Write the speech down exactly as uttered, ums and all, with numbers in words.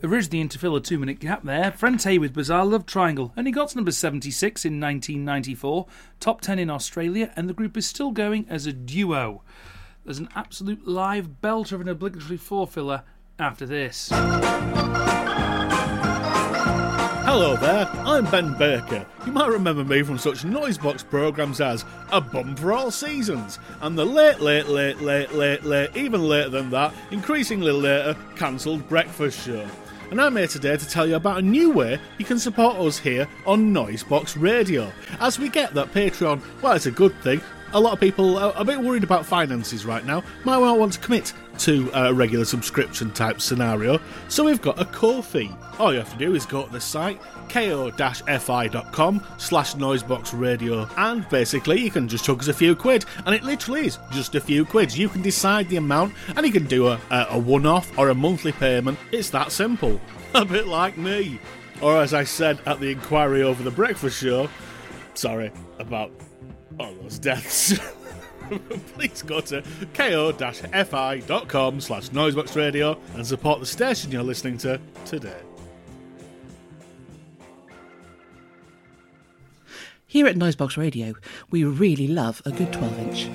Originally in to fill a two-minute gap there, Frente with Bizarre Love Triangle. Only got to number seventy-six in nineteen ninety-four, top ten in Australia, and the group is still going as a duo. There's an absolute live belter of an obligatory four-filler after this. Hello there, I'm Ben Baker. You might remember me from such Noisebox programmes as A Bum for All Seasons and the late, late, late, late, late, late, even later than that, increasingly later, cancelled Breakfast Show. And I'm here today to tell you about a new way you can support us here on Noisebox Radio. As we get that Patreon, well, it's a good thing. A lot of people are a bit worried about finances right now, might not want to commit to a regular subscription type scenario, so we've got a Ko-fi. All you have to do is go to the site ko-fi.com slash noiseboxradio, and basically you can just chuck us a few quid, and it literally is just a few quid. You can decide the amount, and you can do a, a, a one-off or a monthly payment. It's that simple. A bit like me. Or as I said at the inquiry over the Breakfast Show, sorry about all those deaths. Please go to ko-fi.com slash noiseboxradio and support the station you're listening to today. Here at Noisebox Radio, we really love a good twelve inch.